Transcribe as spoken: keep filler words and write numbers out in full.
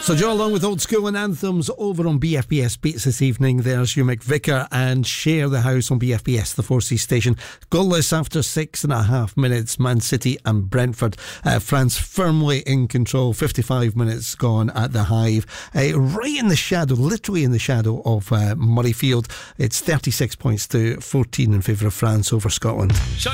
So Joe, along with Old School and Anthems over on B F B S Beats this evening. There's Hugh McVicker and Share the House on B F B S, the four C station. Goalless after six and a half minutes. Man City and Brentford. Uh, France firmly in control. fifty-five minutes gone at the Hive. Uh, right in the shadow, literally in the shadow of uh, Murrayfield. It's thirty-six points to fourteen in favour of France over Scotland.